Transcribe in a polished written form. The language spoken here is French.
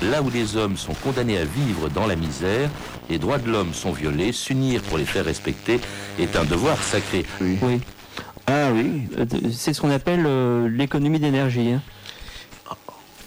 là où les hommes sont condamnés à vivre dans la misère, les droits de l'homme sont violés, s'unir pour les faire respecter est un devoir sacré. Oui. Ah oui. C'est ce qu'on appelle l'économie d'énergie. Hein.